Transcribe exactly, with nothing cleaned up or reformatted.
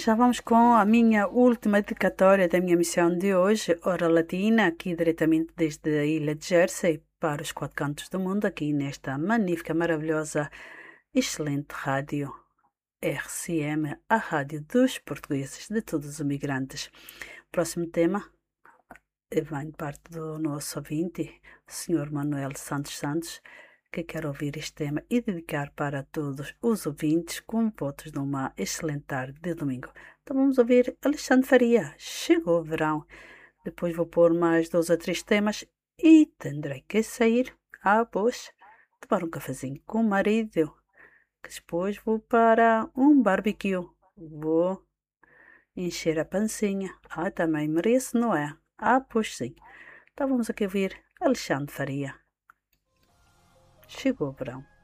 já vamos com a minha última dedicatória da minha missão de hoje, Hora Latina, aqui diretamente desde a ilha de Jersey para os quatro cantos do mundo, aqui nesta magnífica, maravilhosa, excelente rádio R C M, a rádio dos portugueses, de todos os imigrantes. Próximo tema vem parte do nosso ouvinte, o senhor Manuel Santos Santos, que quer ouvir este tema e dedicar para todos os ouvintes com votos de uma excelente tarde de domingo. Então vamos ouvir Alexandre Faria, Chegou o Verão. Depois vou pôr mais dois ou três temas e terei que sair. Ah, pois, tomar um cafezinho com o marido, que depois vou para um barbecue. Vou encher a pancinha. Ah, também mereço, não é? Ah, pois sim. Então vamos aqui ouvir Alexandre Faria. Chegou o verão.